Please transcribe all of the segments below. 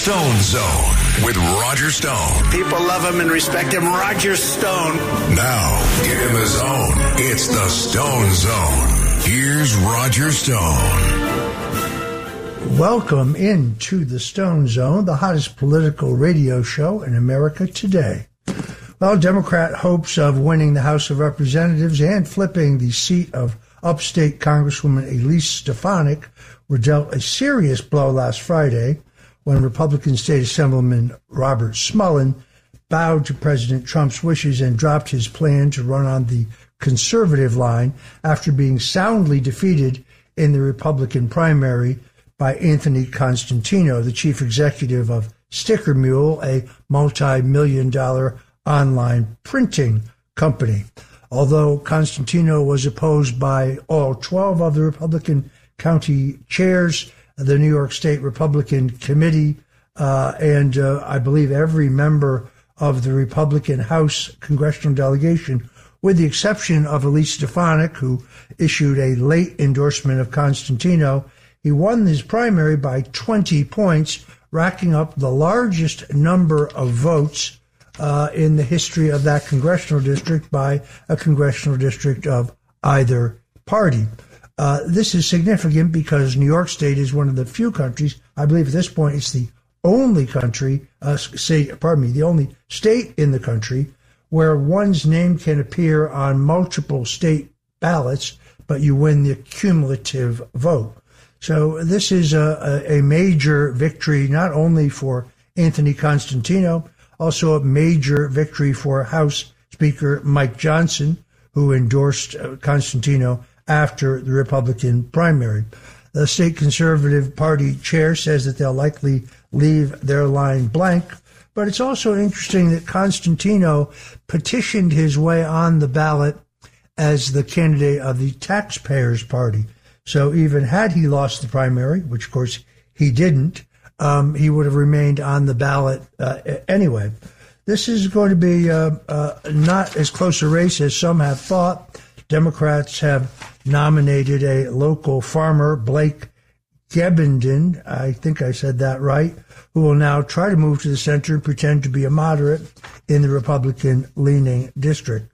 Stone Zone with Roger Stone. People love him and respect him. Roger Stone. Now, get in the zone. It's the Stone Zone. Here's Roger Stone. Welcome into the Stone Zone, the hottest political radio show in America today. Well, Democrat hopes of winning the House of Representatives and flipping the seat of upstate Congresswoman Elise Stefanik were dealt a serious blow last Friday when Republican State Assemblyman Robert Smullen bowed to President Trump's wishes and dropped his plan to run on the conservative line after being soundly defeated in the Republican primary by Anthony Constantino, the chief executive of Sticker Mule, a multi-million-dollar online printing company. Although Constantino was opposed by all 12 of the Republican county chairs, the New York State Republican Committee, and I believe every member of the Republican House congressional delegation, with the exception of Elise Stefanik, who issued a late endorsement of Constantino, he won his primary by 20 points, racking up the largest number of votes in the history of that congressional district by a congressional district of either party. This is significant because New York State is one of the few countries, I believe at this point it's the only country, the only state in the country where one's name can appear on multiple state ballots, but you win the cumulative vote. So this is a major victory, not only for Anthony Constantino, also a major victory for House Speaker Mike Johnson, who endorsed Constantino after the Republican primary. The state Conservative Party chair says that they'll likely leave their line blank, but it's also interesting that Constantino petitioned his way on the ballot as the candidate of the Taxpayers Party. So even had he lost the primary, which of course he didn't, he would have remained on the ballot anyway. This is going to be not as close a race as some have thought. Democrats have nominated a local farmer, Blake Gebenden, I think I said that right, who will now try to move to the center and pretend to be a moderate in the Republican-leaning district.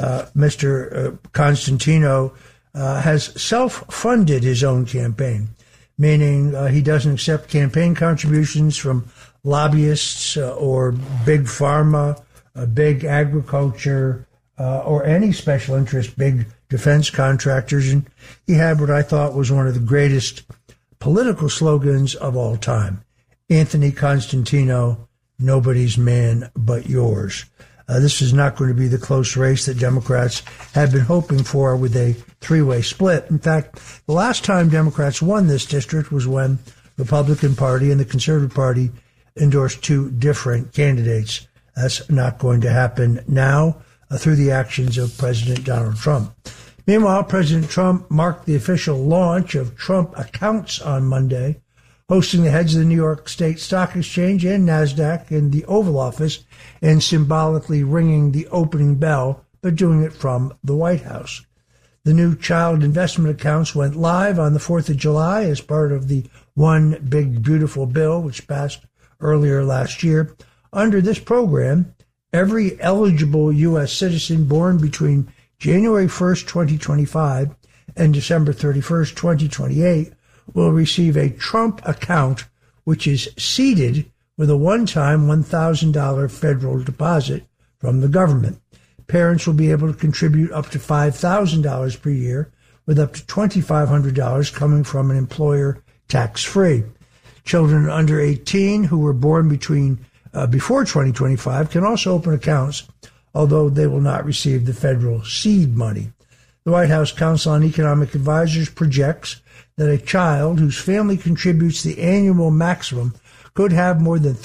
Mr. Constantino has self-funded his own campaign, meaning he doesn't accept campaign contributions from lobbyists or big pharma, big agriculture, or any special interest, big defense contractors. And he had what I thought was one of the greatest political slogans of all time. Anthony Constantino, nobody's man but yours. This is not going to be the close race that Democrats have been hoping for with a three-way split. In fact, the last time Democrats won this district was when the Republican Party and the Conservative Party endorsed two different candidates. That's not going to happen now through the actions of President Donald Trump. Meanwhile, President Trump marked the official launch of Trump Accounts on Monday, hosting the heads of the New York State Stock Exchange and NASDAQ in the Oval Office and symbolically ringing the opening bell, but doing it from the White House. The new child investment accounts went live on the 4th of July as part of the One Big Beautiful Bill, which passed earlier last year. Under this program, every eligible U.S. citizen born between January 1st, 2025 and December 31st, 2028 will receive a Trump account, which is seeded with a one-time $1,000 federal deposit from the government. Parents will be able to contribute up to $5,000 per year, with up to $2,500 coming from an employer tax-free. Children under 18 who were born before 2025 can also open accounts, although they will not receive the federal seed money. The White House Council on Economic Advisors projects that a child whose family contributes the annual maximum could have more than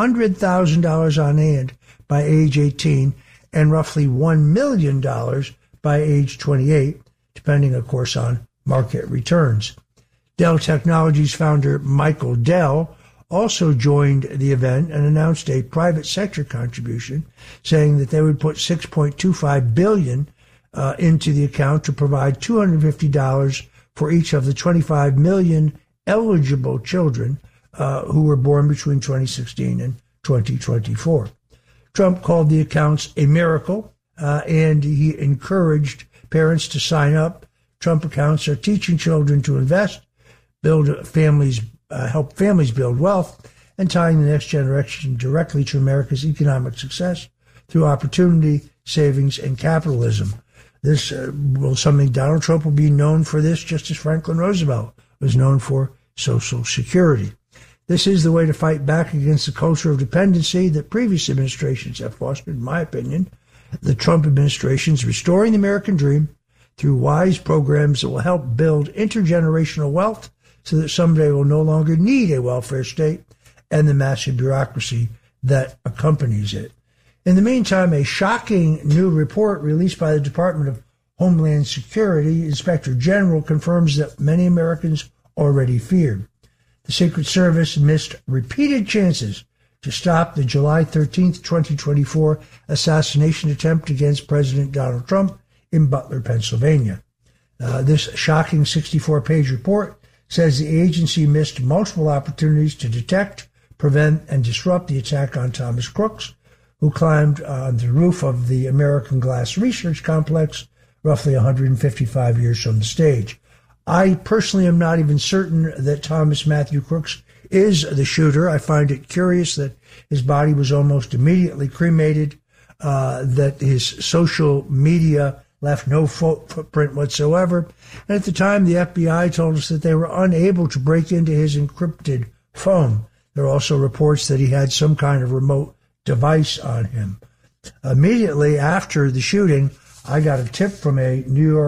$300,000 on hand by age 18 and roughly $1 million by age 28, depending, of course, on market returns. Dell Technologies founder Michael Dell also joined the event and announced a private sector contribution, saying that they would put $6.25 billion into the account to provide $250 for each of the 25 million eligible children who were born between 2016 and 2024. Trump called the accounts a miracle, and he encouraged parents to sign up. Trump accounts are teaching children to invest, build families, help families build wealth, and tying the next generation directly to America's economic success through opportunity, savings, and capitalism. This will something Donald Trump will be known for this, just as Franklin Roosevelt was known for Social Security. This is the way to fight back against the culture of dependency that previous administrations have fostered, in my opinion. The Trump administration is restoring the American dream through wise programs that will help build intergenerational wealth so that someday we'll no longer need a welfare state and the massive bureaucracy that accompanies it. In the meantime, a shocking new report released by the Department of Homeland Security Inspector General confirms that many Americans already feared. The Secret Service missed repeated chances to stop the July 13th, 2024 assassination attempt against President Donald Trump in Butler, Pennsylvania. This shocking 64-page report says the agency missed multiple opportunities to detect, prevent, and disrupt the attack on Thomas Crooks, who climbed on the roof of the American Glass Research Complex roughly 155 years from the stage. I personally am not even certain that Thomas Matthew Crooks is the shooter. I find it curious that his body was almost immediately cremated, that his social media left no footprint whatsoever. And at the time, the FBI told us that they were unable to break into his encrypted phone. There are also reports that he had some kind of remote device on him. Immediately after the shooting, I got a tip from a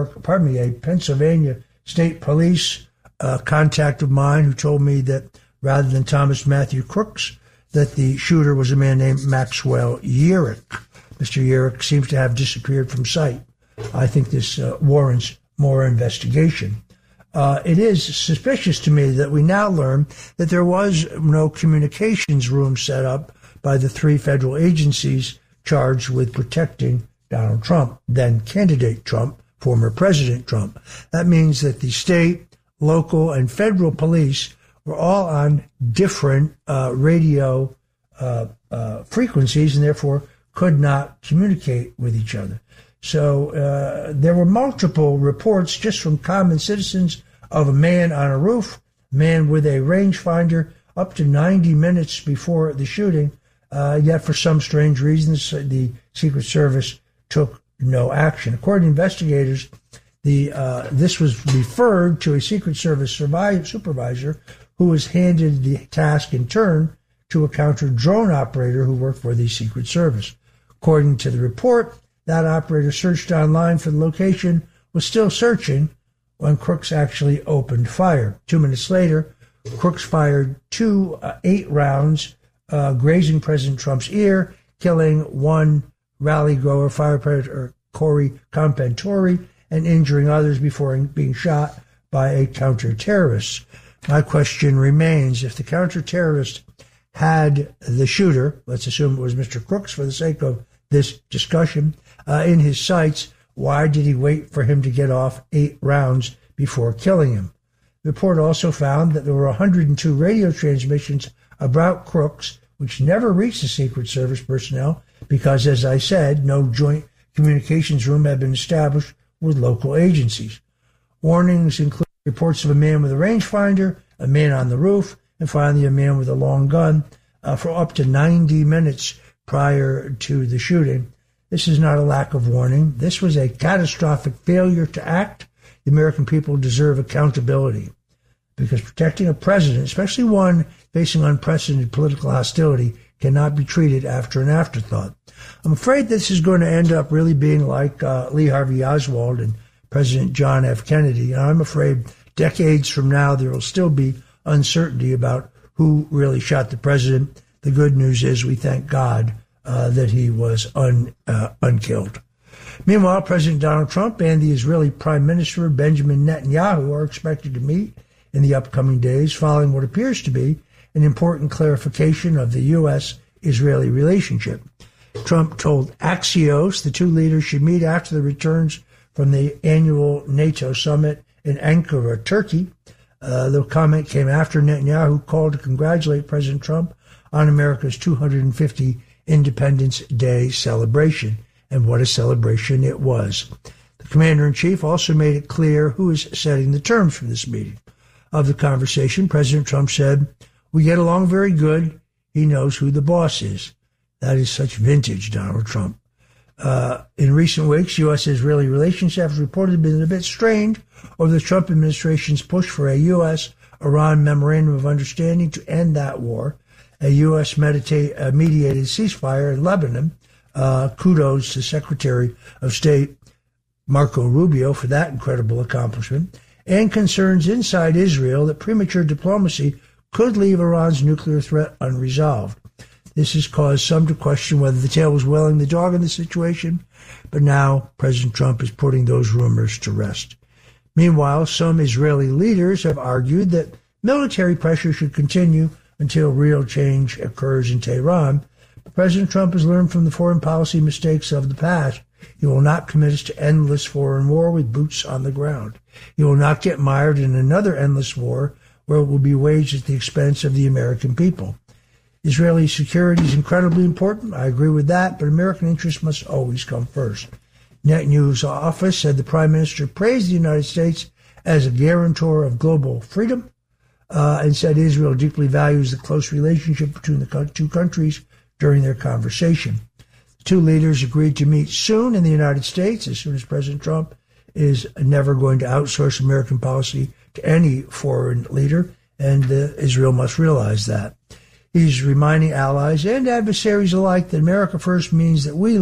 Pennsylvania State Police contact of mine who told me that rather than Thomas Matthew Crooks, that the shooter was a man named Maxwell Yerrick. Mr. Yerrick seems to have disappeared from sight. I think this warrants more investigation. It is suspicious to me that we now learn that there was no communications room set up by the three federal agencies charged with protecting Donald Trump, then candidate Trump, former President Trump. That means that the state, local, and federal police were all on different radio frequencies and therefore could not communicate with each other. So there were multiple reports just from common citizens of a man on a roof, a man with a rangefinder up to 90 minutes before the shooting. Yet for some strange reasons, the Secret Service took no action. According to investigators, this was referred to a Secret Service supervisor who was handed the task in turn to a counter-drone operator who worked for the Secret Service. According to the report, that operator searched online for the location, was still searching when Crooks actually opened fire. 2 minutes later, Crooks fired 2 8 rounds, grazing President Trump's ear, killing one rally goer, firefighter Corey Compentori, and injuring others before being shot by a counter-terrorist. My question remains, if the counter-terrorist had the shooter, let's assume it was Mr. Crooks for the sake of this discussion, in his sights, why did he wait for him to get off 8 rounds before killing him? The report also found that there were 102 radio transmissions about Crooks, which never reached the Secret Service personnel because, as I said, no joint communications room had been established with local agencies. Warnings include reports of a man with a rangefinder, a man on the roof, and finally a man with a long gun for up to 90 minutes prior to the shooting. This is not a lack of warning. This was a catastrophic failure to act. The American people deserve accountability because protecting a president, especially one facing unprecedented political hostility, cannot be treated after an afterthought. I'm afraid this is going to end up really being like Lee Harvey Oswald and President John F. Kennedy. And I'm afraid decades from now there will still be uncertainty about who really shot the president. The good news is we thank God that he was unkilled. Meanwhile, President Donald Trump and the Israeli Prime Minister Benjamin Netanyahu are expected to meet in the upcoming days following what appears to be an important clarification of the U.S.-Israeli relationship. Trump told Axios the two leaders should meet after the returns from the annual NATO summit in Ankara, Turkey. The comment came after Netanyahu called to congratulate President Trump on America's 250 Independence Day celebration. And what a celebration it was. The commander-in-chief also made it clear who is setting the terms for this meeting. Of the conversation, President Trump said, "We get along very good. He knows who the boss is." That is such vintage Donald Trump. In recent weeks, U.S.-Israeli relations have reportedly been a bit strained over the Trump administration's push for a U.S.-Iran memorandum of understanding to end that war, a U.S.-mediated ceasefire in Lebanon. Kudos to Secretary of State Marco Rubio for that incredible accomplishment, and concerns inside Israel that premature diplomacy could leave Iran's nuclear threat unresolved. This has caused some to question whether the tail was wagging the dog in the situation, but now President Trump is putting those rumors to rest. Meanwhile, some Israeli leaders have argued that military pressure should continue until real change occurs in Tehran. But President Trump has learned from the foreign policy mistakes of the past. He will not commit us to endless foreign war with boots on the ground. He will not get mired in another endless war where it will be waged at the expense of the American people. Israeli security is incredibly important. I agree with that, but American interests must always come first. Netanyahu's office said the Prime Minister praised the United States as a guarantor of global freedom and said Israel deeply values the close relationship between the two countries during their conversation. The two leaders agreed to meet soon in the United States, as soon as President Trump is never going to outsource American policy to any foreign leader, and Israel must realize that. He's reminding allies and adversaries alike that America first means that we